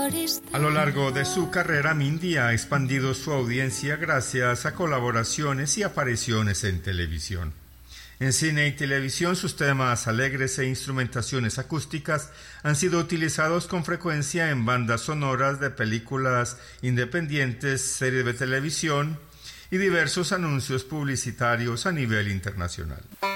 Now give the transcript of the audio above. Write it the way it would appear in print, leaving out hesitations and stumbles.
A lo largo de su carrera, Mindy ha expandido su audiencia gracias a colaboraciones y apariciones en televisión. En cine y televisión, sus temas alegres e instrumentaciones acústicas han sido utilizados con frecuencia en bandas sonoras de películas independientes, series de televisión y diversos anuncios publicitarios a nivel internacional.